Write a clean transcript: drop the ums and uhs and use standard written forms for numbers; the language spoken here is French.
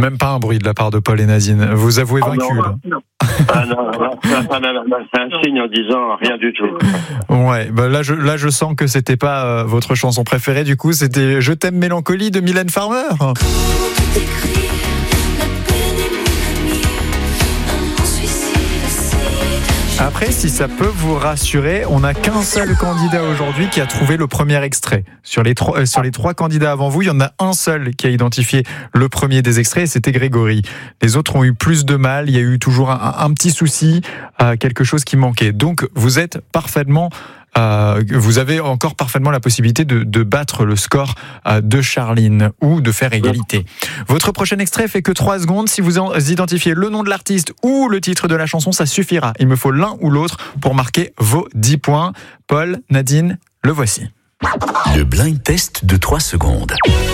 Même pas un bruit de la part de Paul et Nadine. Vous avouez vaincu. Non. C'est un signe en disant rien du tout. Ouais, bah là je sens que c'était pas votre chanson préférée. Du coup, c'était Je t'aime Mélancolie de Mylène Farmer. Après, si ça peut vous rassurer, on n'a qu'un seul candidat aujourd'hui qui a trouvé le premier extrait. Sur les trois candidats avant vous, il y en a un seul qui a identifié le premier des extraits, et c'était Grégory. Les autres ont eu plus de mal, il y a eu toujours un petit souci, quelque chose qui manquait. Donc, vous êtes parfaitement... vous avez encore parfaitement la possibilité de battre le score de Charline ou de faire égalité. Votre prochain extrait fait que 3 secondes. Si vous identifiez le nom de l'artiste ou le titre de la chanson, ça suffira. Il me faut l'un ou l'autre pour marquer vos 10 points. Paul, Nadine, le voici. Le blind test de 3 secondes.